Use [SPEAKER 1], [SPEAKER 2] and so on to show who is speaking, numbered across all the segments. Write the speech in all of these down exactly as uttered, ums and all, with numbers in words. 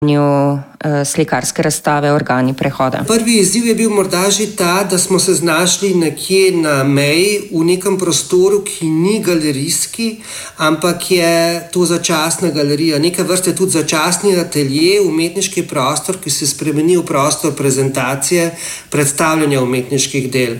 [SPEAKER 1] slikarske razstave Organi prehoda.
[SPEAKER 2] Prvi izziv je bil morda že ta, da smo se znašli nekje na meji v nekem prostoru, ki ni galerijski, ampak je to začasna galerija. Neke vrste tudi začasni atelje, umetniški prostor, ki se spremeni v prostor prezentacije, predstavljanja umetniških del.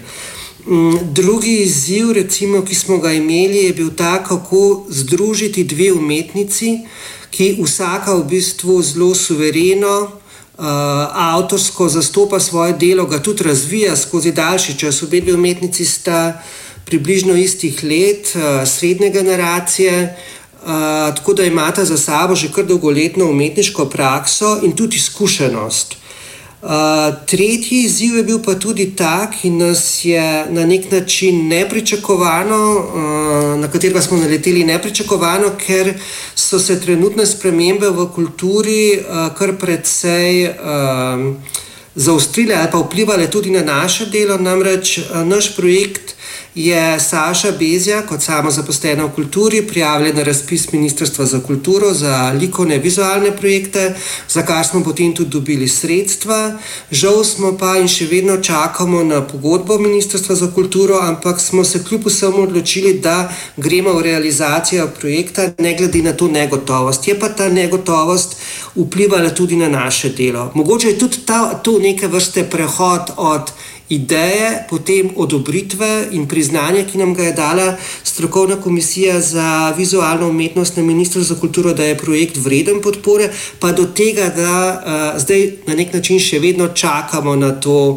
[SPEAKER 2] Drugi izziv, recimo, ki smo ga imeli, je bil ta, kako združiti dve umetnici, ki vsaka v bistvu zelo suvereno, uh, avtorsko zastopa svoje delo, ga tudi razvija skozi daljši čas. Obe dve umetnici sta približno istih let, uh, srednje generacije, uh, tako da imata za sabo že kar dolgoletno umetniško prakso in tudi izkušenost. Uh, tretji izziv je bil pa tudi ta, ki nas je na nek način nepričakovano, uh, na katerega smo naleteli nepričakovano, ker so se trenutne spremembe v kulturi uh, kar precej uh, zaostrile ali pa vplivale tudi na naše delo. Namreč uh, naš projekt je Saša Bezjak kot samozaposlena v kulturi prijavila na razpis Ministrstva za kulturo za likovne vizualne projekte, za kar smo potem tudi dobili sredstva. Žal smo pa in še vedno čakamo na pogodbo Ministrstva za kulturo, ampak smo se kljub vsemu odločili, da gremo v realizacijo projekta, ne glede na to negotovost. Je pa ta negotovost vplivala tudi na naše delo. Mogoče je tudi ta, to neke vrste prehod od ideje, potem odobritve in priznanja, ki nam ga je dala strokovna komisija za vizualno umetnost na Ministrstvu za kulturo, da je projekt vreden podpore, pa do tega, da uh, zdaj na nek način še vedno čakamo na to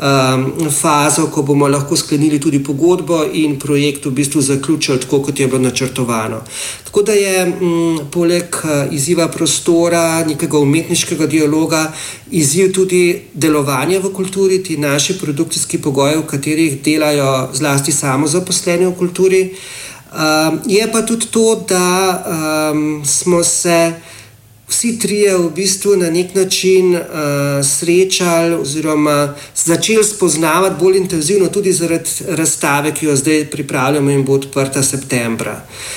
[SPEAKER 2] um, fazo, ko bomo lahko sklenili tudi pogodbo in projekt v bistvu zaključili tako, kot je bilo načrtovano. Tako da je m, poleg izziva prostora, nekega umetniškega dialoga, izziv tudi delovanja v kulturi, ti naši produkcijski pogoji, v katerih delajo zlasti samozaposleni v kulturi. Um, je pa tudi to, da um, smo se vsi trije v bistvu na nek način uh, srečali oziroma začeli spoznavati bolj intenzivno tudi zaradi razstave, ki jo zdaj pripravljamo in bo odprta septembra.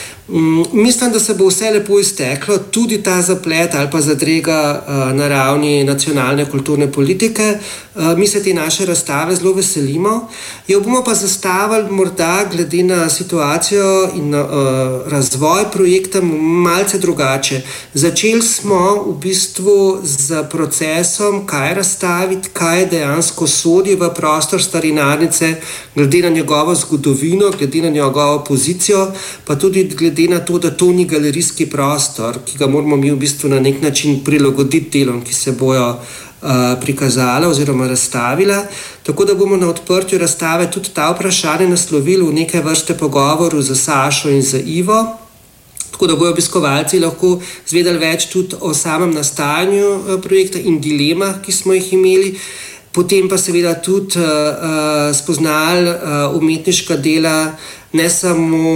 [SPEAKER 2] Um, mislim, da se bo vse lepo izteklo, tudi ta zaplet ali pa zadrega uh, na ravni nacionalne kulturne politike. Uh, mi se te naše razstave zelo veselimo. Jo bomo pa zastavili morda glede na situacijo in na uh, razvoj projekta malce drugače. Začeli smo v bistvu z procesom, kaj razstaviti, kaj dejansko sodi v prostor Starinarnice, glede na njegovo zgodovino, glede na njegovo pozicijo, pa tudi glede na to, da to ni galerijski prostor, ki ga moramo mi v bistvu na nek način prilagoditi delom, ki se bojo uh, prikazala oziroma razstavila. Tako da bomo na odprtju razstave tudi ta vprašanje naslovili v neke vrste pogovoru z Sašo in z Ivo, tako da bojo obiskovalci lahko zvedeli več tudi o samem nastajanju uh, projekta in dilemah, ki smo jih imeli. Potem pa seveda tudi uh, uh, spoznali uh, umetniška dela, ne samo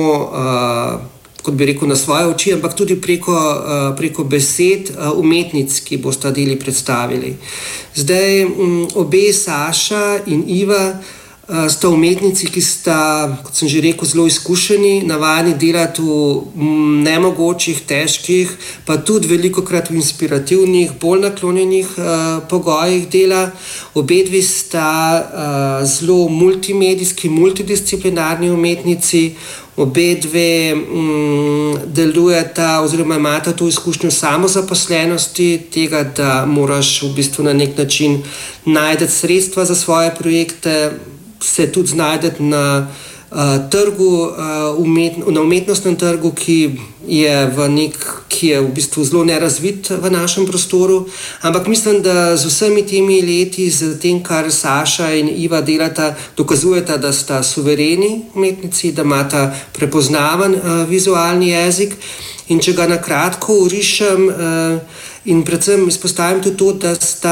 [SPEAKER 2] uh, kot bi rekel, na svoje oči, ampak tudi preko, uh, preko besed uh, umetnic, ki bosta deli predstavili. Zdaj, um, obe Saša in Iva uh, sta umetnici, ki sta, kot sem že rekel, zelo izkušeni, navadni delati v um, nemogočih, težkih, pa tudi velikokrat v inspirativnih, bolj naklonjenih uh, pogojih dela. Obe dve sta uh, zelo multimedijski, multidisciplinarni umetnici. Obe dve um, delujeta oziroma imata to izkušnjo samozaposlenosti, tega, da moraš v bistvu na nek način najti sredstva za svoje projekte, se tudi znajdeti na uh, trgu, uh, umet, na umetnostnem trgu, ki je, v nek, ki je v bistvu zelo nerazvit v našem prostoru. Ampak mislim, da z vsemi temi leti, z tem, kar Saša in Iva delata, dokazujeta, da sta suvereni umetnici, da imata prepoznaven uh, vizualni jezik. In če ga na kratko orišem uh, in predvsem izpostavim tudi to, da sta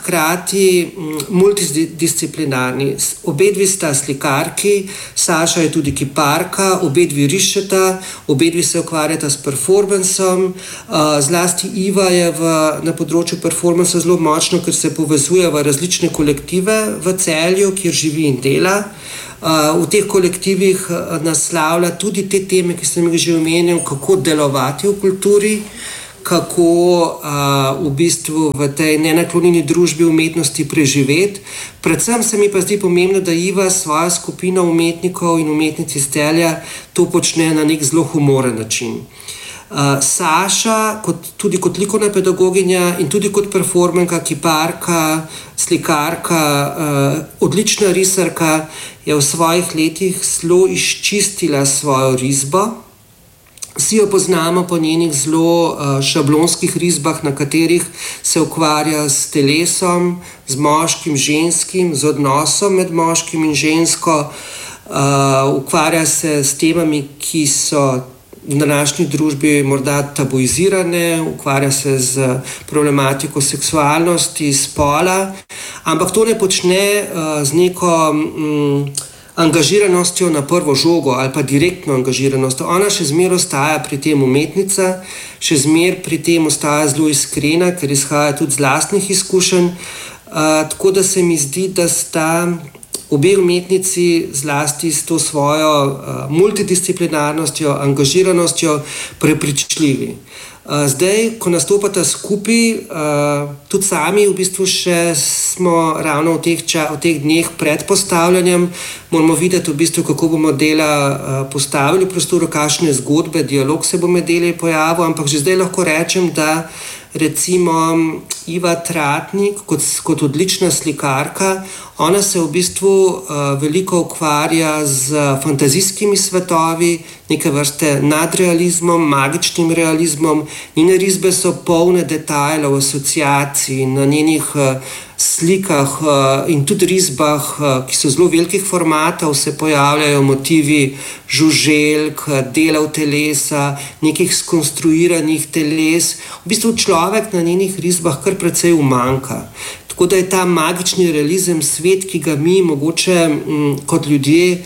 [SPEAKER 2] hkrati multidisciplinarni. Obe dve sta slikarki, Saša je tudi kiparka, obe dve rišeta, obe dve se ukvarjata s performansom. Uh, zlasti Iva je v, na področju performansa zelo močno, ker se povezuje v različne kolektive v Celju, kjer živi in dela. Uh, v teh kolektivih uh, naslavlja tudi te teme, ki sem jih že omenil, kako delovati v kulturi, kako uh, v bistvu v tej nenaklonjeni družbi umetnosti preživeti. Predvsem se mi pa zdi pomembno, da Iva svojo skupino umetnikov in umetnic iz Celja to počne na nek zelo humoren način. Uh, Saša, kot, tudi kot likovna pedagoginja in tudi kot performerka, kiparka, slikarka, uh, odlična risarka, je v svojih letih zelo izčistila svojo risbo. Vsi jo poznamo po njenih zelo uh, šablonskih risbah, na katerih se ukvarja s telesom, z moškim, ženskim, z odnosom med moškim in žensko. Uh, ukvarja se s temami, ki so v današnji družbi morda tabuizirane, ukvarja se z problematiko seksualnosti, spola, ampak to ne počne uh, z neko um, angažiranostjo na prvo žogo ali pa direktno angažiranostjo. Ona še zmeraj ostaja pri tem umetnica, še zmeraj pri tem ostaja zelo iskrena, ker izhaja tudi z lastnih izkušenj. Uh, tako da se mi zdi, da sta obe umetnici zlasti s to svojo uh, multidisciplinarnostjo, angažiranostjo prepričljivi. Uh, zdaj, ko nastopata skupaj, uh, tudi sami v bistvu še smo ravno v teh, ča, v teh dneh pred postavljanjem, moramo videti v bistvu, kako bomo dela uh, postavili v prostoru, kakšne zgodbe, dialog se bo med deli pojavil, ampak že zdaj lahko rečem, da recimo Iva Tratnik kot, kot odlična slikarka, ona se v bistvu uh, veliko ukvarja z fantazijskimi svetovi, neke vrste nadrealizmom, magičnim realizmom. Njene risbe so polne detajlov, asociacij, na njenih uh, slikah uh, in tudi risbah, uh, ki so zelo velikih formatov, se pojavljajo motivi žuželk, delov telesa, nekih skonstruiranih teles. V bistvu človek na njenih risbah kar precej umanjka. Tako da je ta magični realizem svet, ki ga mi mogoče m, kot ljudje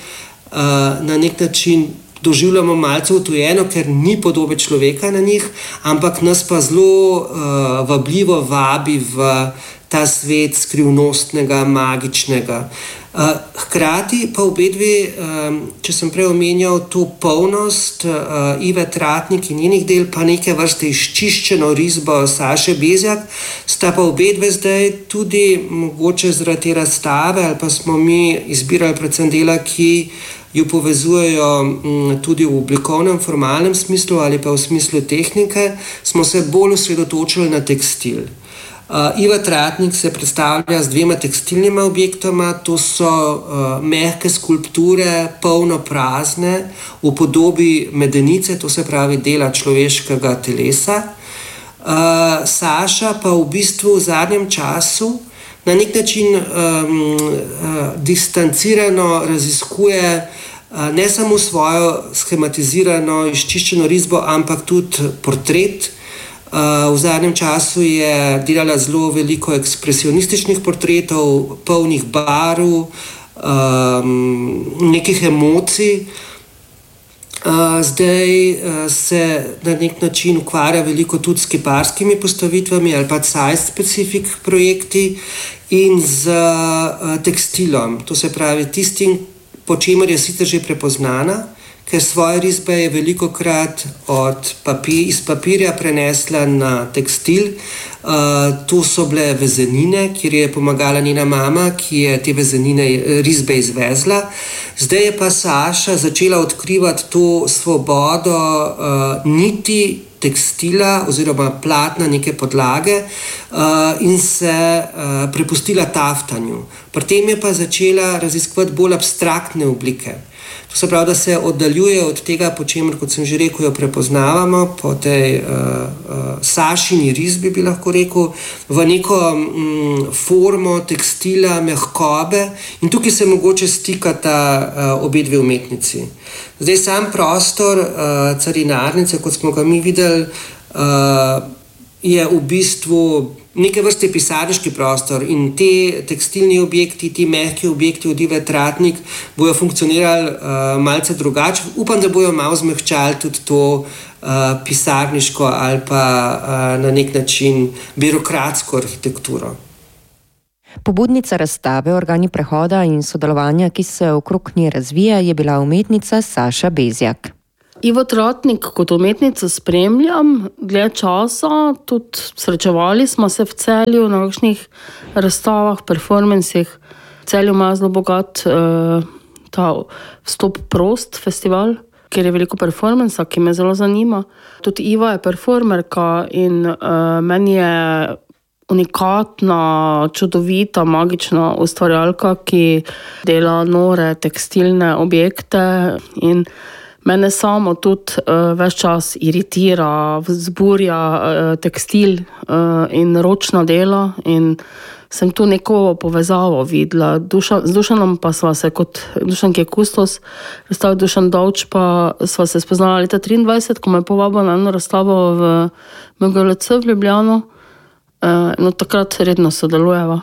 [SPEAKER 2] uh, na nek način doživljamo malce utujeno, ker ni podobe človeka na njih, ampak nas pa zelo uh, vabljivo vabi v ta svet skrivnostnega, magičnega. Uh, hkrati pa obe dve, um, če sem prej omenjal to polnost uh, Ive Tratnik in njenih del, pa neke vrste izčiščeno risbo Saše Bezjak, sta pa obe dve zdaj tudi mogoče zaradi te razstave, ali pa smo mi izbirali predvsem dela, ki jo povezujejo m, tudi v oblikovnem, formalnem smislu ali pa v smislu tehnike, smo se bolj osredotočili na tekstil. Uh, Iva Tratnik se predstavlja z dvema tekstilnima objektoma, to so uh, mehke skulpture, polno prazne, v podobi medenice, to se pravi dela človeškega telesa. Uh, Saša pa v bistvu v zadnjem času na nek način um, uh, distancirano raziskuje uh, ne samo svojo schematizirano, izčiščeno risbo, ampak tudi portret. Uh, v zadnjem času je delala zelo veliko ekspresionističnih portretov, polnih barv, um, nekih emocij. Uh, zdaj uh, se na nek način ukvarja veliko tudi s kiparskimi postavitvami ali pa site-specific projekti in z uh, tekstilom. To se pravi tistim, po čemer je sicer že prepoznana, ker svoje risbe je velikokrat od papir, iz papirja prenesla na tekstil. Uh, to so bile vezenine, kjer je pomagala njena mama, ki je te vezenine risbe izvezla. Zdaj je pa Saša začela odkrivati to svobodo uh, niti tekstila oziroma platna, neke podlage uh, in se uh, prepustila taftanju. Pri tem je pa začela raziskovati bolj abstraktne oblike. To se pravi, da se oddaljuje od tega, po čemer, kot sem že rekel, jo prepoznavamo, po tej uh, uh, Sašini risbi, bi lahko rekel, v neko um, formo tekstila, mehkobe, in tukaj se mogoče stikata uh, obe dve umetnici. Zdaj sam prostor uh, carinarnice, kot smo ga mi videli, uh, je v bistvu neke vrste pisarniški prostor in te tekstilni objekti, ti mehki objekti od Ive Tratnik bojo funkcionirali uh, malce drugače. Upam, da bojo malo zmehčali tudi to uh, pisarniško ali pa uh, na nek način birokratsko arhitekturo.
[SPEAKER 1] Pobudnica razstave Organi prehoda in sodelovanja, ki se okrog nje razvija, je bila umetnica Saša Bezjak.
[SPEAKER 3] Ivo Tratnik kot umetnico spremljam dlje časa, tudi srečevali smo se v Celju na kakšnih razstavah, performancih. V Celju ima zelo bogat uh, ta Vstop prost festival, kjer je veliko performansa, ki me zelo zanima. Tudi Iva je performerka in uh, meni je unikatna, čudovita, magična ustvarjalka, ki dela nore tekstilne objekte in mene samo tudi uh, ves čas iritira, vzburja uh, tekstil uh, in ročna dela in sem tu neko povezavo videla. Duša, z Dušanom pa sva se kot Dušan, ki je kustos, razstav Dušan Dovč, pa sva se spoznala leta triindvajset, ko me je povabil na eno razstavo v M G L C v Ljubljano. Uh, no, takrat redno sodelujeva.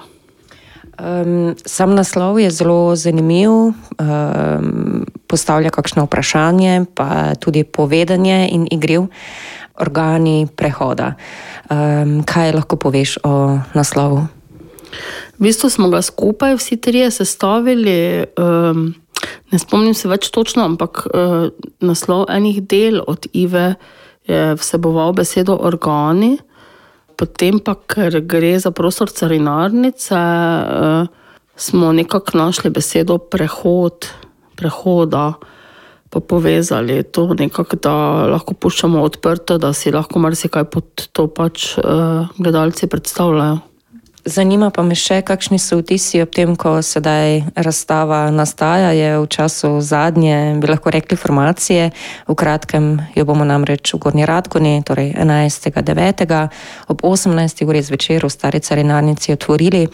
[SPEAKER 1] Um, sam naslov je zelo zanimiv, um, postavlja kakšno vprašanje, pa tudi povedanje in igriv organi prehoda. Um, kaj lahko poveš o naslovu?
[SPEAKER 3] V bistvu smo ga skupaj vsi trije sestavili, um, ne spomnim se več točno, ampak uh, naslov enih del od Ive je vseboval besedo organi. Potem pa, ker gre za prostor carinarnice, uh, smo nekako našli besedo prehod, prehoda, pa povezali to nekako, da lahko puščamo odprto, da si lahko marsikaj pod to pač uh, gledalci predstavljajo.
[SPEAKER 1] Zanima pa me še, kakšni so vtisi ob tem, ko sedaj razstava nastaja, je v času zadnje, bi lahko rekli, formacije. V kratkem jo bomo namreč v Gornji Radgoni, torej enajstega devetega ob osemnajsti uri zvečer v Stari carinarnici otvorili.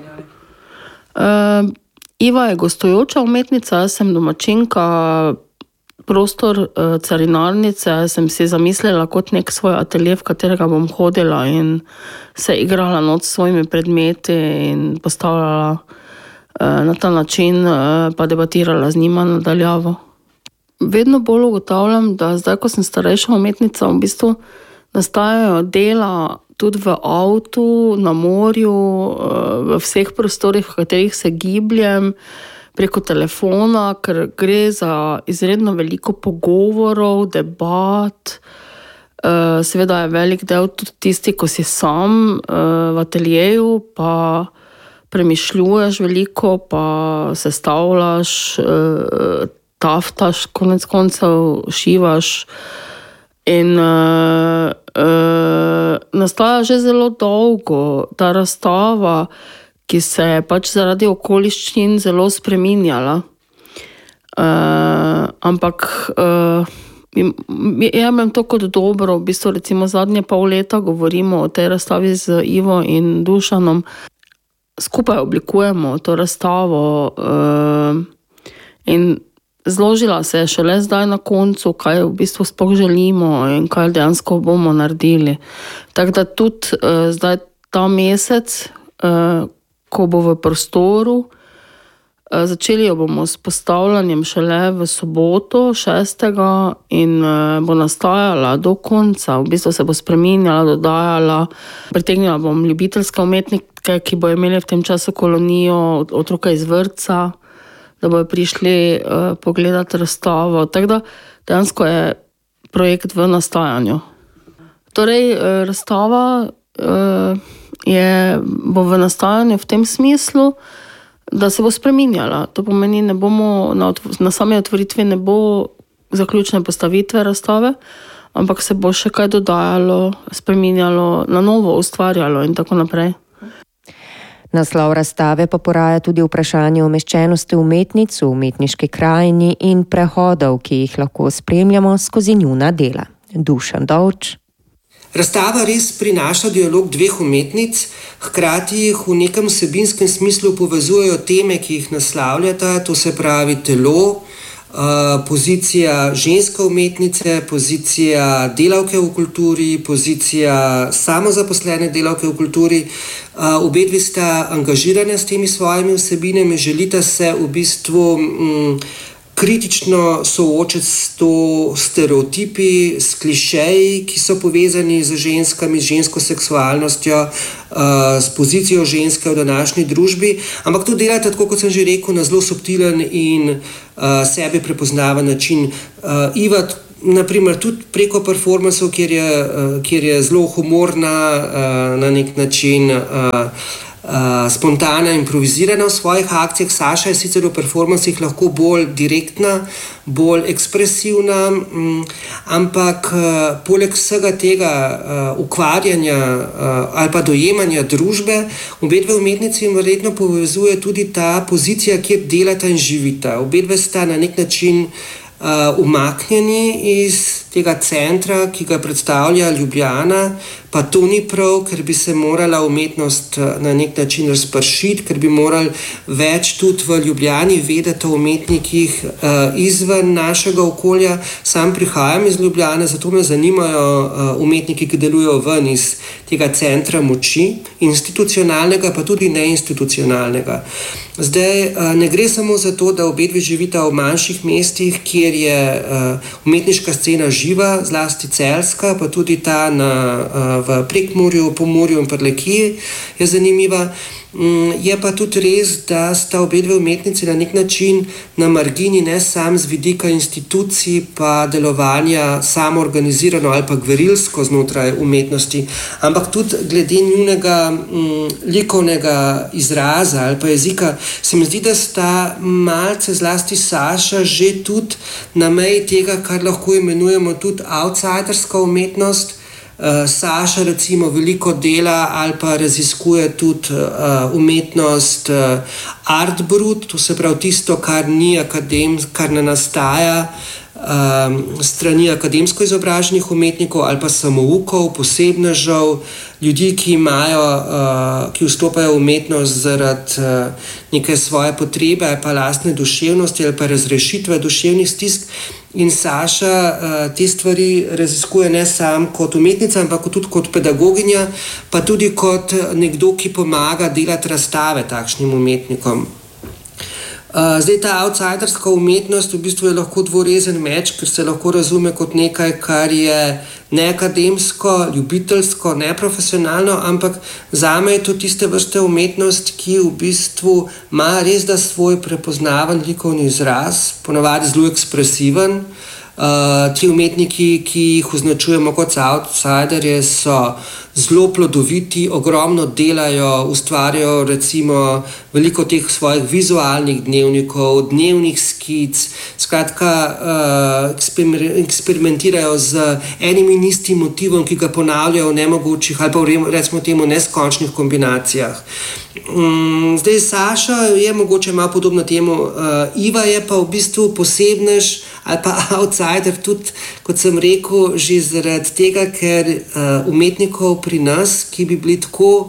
[SPEAKER 3] Uh, Iva je gostujoča umetnica, jaz sem domačinka. Prostor uh, carinarnice sem si zamislila kot nek svoj atelje, v katerega bom hodila in se igrala noč s svojimi predmeti in postavljala uh, na ta način, uh, pa debatirala z njima nadaljavo. Vedno bolj ugotavljam, da zdaj, ko sem starejša umetnica, v bistvu nastajajo dela tudi v avtu, na morju, uh, v vseh prostorih, v katerih se gibljem, preko telefona, ker gre za izredno veliko pogovorov, debat. Seveda je velik del tudi tisti, ko si sam v ateljeju, pa premišljuješ veliko, pa sestavljaš, taftaš, konec koncev šivaš. In uh, uh, nastaja že zelo dolgo ta razstava, ki se je pač zaradi okoliščin zelo spreminjala. Uh, ampak uh, jemem to kot dobro, v bistvu recimo zadnje pol leta govorimo o tej razstavi z Ivo in Dušanom. Skupaj oblikujemo to razstavo uh, in zložila se je šele zdaj na koncu, kaj v bistvu sploh želimo in kaj dejansko bomo naredili. Tako da tudi uh, zdaj ta mesec, uh, ko bo v prostoru, začeli jo bomo s postavljanjem šele v soboto, šestega in bo nastajala do konca, v bistvu se bo spreminjala, dodajala, pritegnila bom ljubiteljske umetnike, ki bo imeli v tem času kolonijo, otroka iz vrtca, da bojo prišli uh, pogledati razstavo. Tako da dejansko je projekt v nastajanju. Torej, uh, razstava uh, je, bo v nastajanju v tem smislu, da se bo spreminjala. To pomeni, ne bomo, na, na sami otvoritvi ne bo zaključne postavitve razstave, ampak se bo še kaj dodajalo, spreminjalo, na novo ustvarjalo in tako naprej.
[SPEAKER 1] Naslov razstave pa poraja tudi vprašanje umeščenosti umetnic v umetniški krajini in prehodov, ki jih lahko spremljamo skozi njuna dela. Dušan Dovč.
[SPEAKER 2] Razstava res prinaša dialog dveh umetnic, hkrati jih v nekem vsebinskem smislu povezujejo teme, ki jih naslavljata, to se pravi telo, pozicija ženske umetnice, pozicija delavke v kulturi, pozicija samozaposlene delavke v kulturi. Obe dve sta angažirane s temi svojimi vsebinami, želita se v bistvu m, kritično soočiti s to stereotipi, s klišeji, ki so povezani z ženskami, z žensko seksualnostjo, uh, s pozicijo ženske v današnji družbi, ampak to delate, tako kot sem že rekel, na zelo subtilen in uh, sebe prepoznaven način. Uh, Iva naprimer tudi preko performansov, kjer je, kjer je zelo humorna, na nek način Uh, spontana, improvizirana v svojih akcijah. Saša je sicer v performansih lahko bolj direktna, bolj ekspresivna, um, ampak uh, poleg vsega tega uh, ukvarjanja uh, ali pa dojemanja družbe, obedve umetnici verjetno povezuje tudi ta pozicija, kjer delata in živita. Obedve sta na nek način Uh, umaknjeni iz tega centra, ki ga predstavlja Ljubljana, pa to ni prav, ker bi se morala umetnost na nek način razpršiti, ker bi morali več tudi v Ljubljani vedeti o umetnikih uh, izven našega okolja. Sam prihajam iz Ljubljane, zato me zanimajo uh, umetniki, ki delujejo ven iz tega centra moči, institucionalnega, pa tudi neinstitucionalnega. Zdaj, uh, ne gre samo za to, da obedve živita v manjših mestih, kjer je uh, umetniška scena živa, zlasti celjska, pa tudi ta na, uh, v Prekmurju, Pomurju in Prlekiji je zanimiva. Um, je pa tudi res, da sta obedve umetnici na nek način na margini, ne samo z vidika institucij, pa delovanja samoorganizirano ali pa gverilsko znotraj umetnosti, ampak tudi glede njunega um, likovnega izraza ali pa jezika. Se mi zdi, da sta malce, zlasti Saša, že tudi na meji tega, kar lahko imenujemo tudi outsiderska umetnost. Uh, Saša recimo veliko dela ali pa raziskuje tudi uh, umetnost uh, art brut, to se pravi tisto, kar ni akadem, kar ne nastaja um, strani akademsko izobraženih umetnikov ali pa samoukov, posebnežev, ljudi, ki imajo, uh, ki vstopajo v umetnost zaradi uh, neke svoje potrebe ali pa lastne duševnosti ali pa razrešitve duševnih stisk. In Saša uh, te stvari raziskuje ne samo kot umetnica, ampak tudi kot pedagoginja, pa tudi kot nekdo, ki pomaga delati razstave takšnim umetnikom. Uh, zdaj, ta outsiderska umetnost v bistvu je lahko dvorezen meč, ker se lahko razume kot nekaj, kar je neakademsko, ljubiteljsko, neprofesionalno, ampak zame je to tiste vrste umetnost, ki v bistvu ima res da svoj prepoznaven likovni izraz, ponavadi zelo ekspresiven. Uh, ti umetniki, ki jih označujemo kot outsiderje, so zelo plodoviti, ogromno delajo, ustvarjajo recimo veliko teh svojih vizualnih dnevnikov, dnevnih skic, skratka uh, eksper- eksperimentirajo z enim in istim motivom, ki ga ponavljajo v nemogočih ali pa v recimo temu neskončnih kombinacijah. Um, zdaj Saša je mogoče malo podobno temu, uh, Iva je pa v bistvu posebnež ali pa outsider tudi, kot sem rekel, že zaradi tega, ker uh, umetnikov pri nas, ki bi bili tako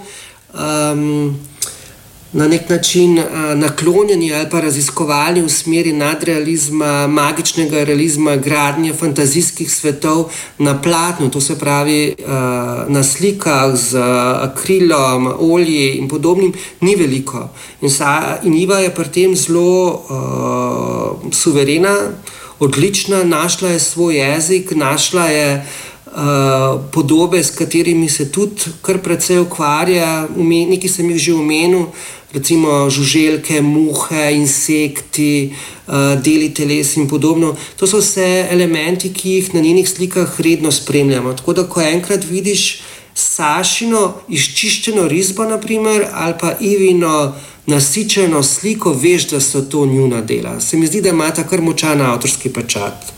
[SPEAKER 2] um, na nek način uh, naklonjeni ali pa raziskovali v smeri nadrealizma, magičnega realizma, gradnje fantazijskih svetov na platnu, to se pravi uh, na slikah z akrilom, olji in podobnim, ni veliko. In, sa, in Iva je pri tem zelo uh, suverena, odlična, našla je svoj jezik, našla je uh, podobe, s katerimi se tudi kar precej ukvarja, nekaj sem jih že omenil, recimo žuželke, muhe, insekti, uh, deli teles in podobno. To so vse elementi, ki jih na njenih slikah redno spremljamo. Tako da, ko enkrat vidiš Sašino izčiščeno risbo, naprimer, ali pa Ivino nasičeno sliko, veš, da so to njuna dela. Se mi zdi, da ima ta kar močan avtorski pečat.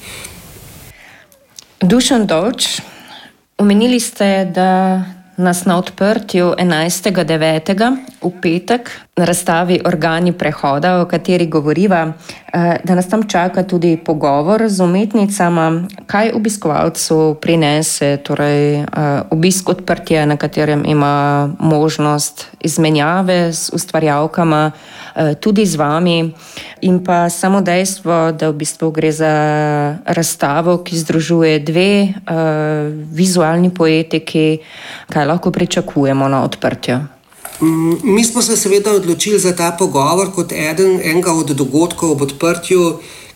[SPEAKER 1] Dušan Dovč, omenili ste, da nas na odprtju enajstega devetega v petek na razstavi Organi prehoda, o kateri govoriva, da nas tam čaka tudi pogovor z umetnicama, kaj obiskovalcu prinese, torej obisk odprtja, na katerem ima možnost izmenjave z ustvarjalkama, tudi z vami, in pa samo dejstvo, da v bistvu gre za razstavo, ki združuje dve uh, vizualni poetiki, kaj lahko pričakujemo na odprtju.
[SPEAKER 2] Mi smo se seveda odločili za ta pogovor kot eden, enega od dogodkov ob odprtju,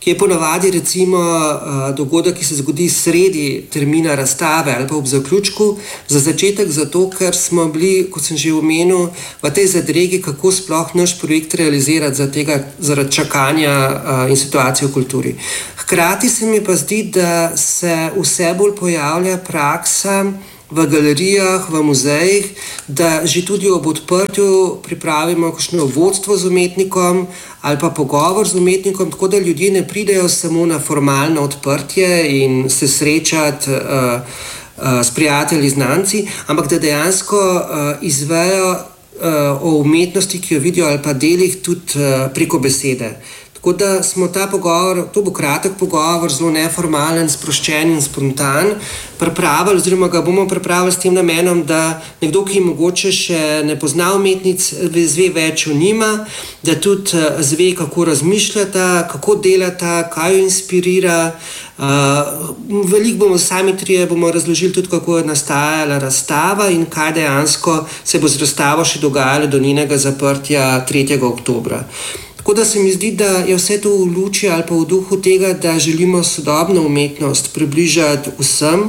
[SPEAKER 2] ki je ponavadi recimo dogodek, ki se zgodi sredi termina razstave ali pa ob zaključku. Za začetek zato, ker smo bili, kot sem že omenil, v tej zadregi, kako sploh naš projekt realizirati za tega, zaradi čakanja in situacije v kulturi. Hkrati se mi pa zdi, da se vse bolj pojavlja praksa v galerijah, v muzejih, da že tudi ob odprtju pripravimo kakšno vodstvo z umetnikom ali pa pogovor z umetnikom, tako da ljudje ne pridejo samo na formalno odprtje in se srečati uh, uh, s prijatelji, znanci, ampak da dejansko uh, izvejo uh, o umetnosti, ki jo vidijo, ali pa delih tudi uh, preko besede. Tako da smo ta pogovor, to bo kratek pogovor, zelo neformalen, sproščen in spontan, pripravili, oziroma ga bomo pripravili s tem namenom, da nekdo, ki mogoče še ne pozna umetnic, zve več o njima, da tudi zve, kako razmišljata, kako delata, kaj jo inspirira. Uh, veliko bomo sami trije bomo razložili tudi, kako je nastajala razstava in kaj dejansko se bo z razstavo še dogajalo do njenega zaprtja tretjega oktobra. Tako da se mi zdi, da je vse to v luči ali pa v duhu tega, da želimo sodobno umetnost približati vsem,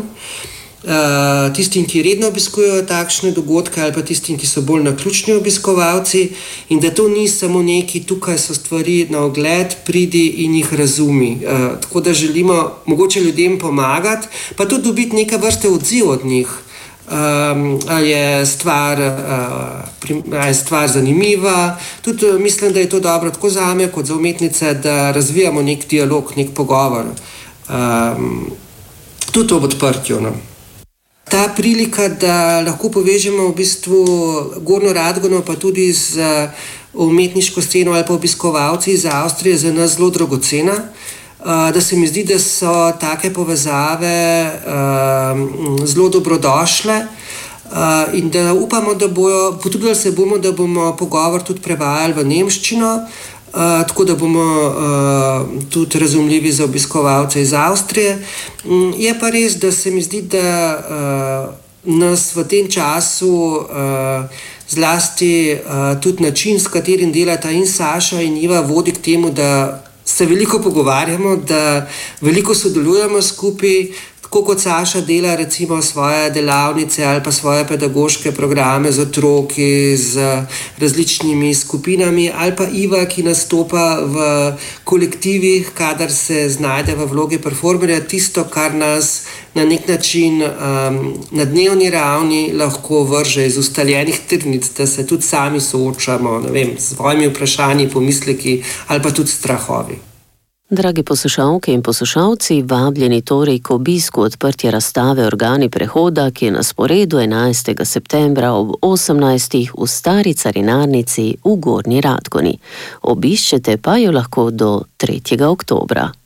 [SPEAKER 2] uh, tistim, ki redno obiskujejo takšne dogodke ali pa tistim, ki so bolj naključni obiskovalci, in da to ni samo neki, tukaj so stvari na ogled, pridi in jih razumi. Uh, tako da želimo mogoče ljudem pomagati, pa tudi dobiti neke vrste odziv od njih. Um, ali je stvar, uh, je stvar zanimiva. Tudi uh, mislim, da je to dobro tako za me, kot za umetnice, da razvijamo nek dialog, nek pogovor. Um, tudi ob odprtju. No. Ta prilika, da lahko povežemo v bistvu Gornjo Radgono, pa tudi z uh, umetniško sceno ali pa obiskovalci iz Avstrije, za nas zelo dragocena. Da se mi zdi, da so take povezave uh, zelo dobrodošle uh, in da upamo, da bojo, potrudili se bomo, da bomo pogovor tudi prevajali v nemščino, uh, tako da bomo uh, tudi razumljivi za obiskovalce iz Avstrije. Um, je pa res, da se mi zdi, da uh, nas v tem času uh, zlasti uh, tudi način, s katerim delata in Saša in Iva, vodi k temu, da se veliko pogovarjamo, da veliko sodelujemo skupaj, tako kot Saša dela recimo svoje delavnice ali pa svoje pedagoške programe z otroki, z različnimi skupinami, ali pa Iva, ki nastopa v kolektivih, kadar se znajde v vlogi performerja, tisto, kar nas na nek način um, na dnevni ravni lahko vrže iz ustaljenih tirnic, da se tudi sami soočamo, ne vem, s svojimi vprašanji, pomisleki ali pa tudi strahovi.
[SPEAKER 4] Dragi poslušalke in poslušalci, vabljeni torej k obisku odprtja razstave Organi prehoda, ki je na sporedu enajstega septembra ob osemnajstih v Stari carinarnici v Gornji Radgoni. Obiščete pa jo lahko do tretjega oktobra.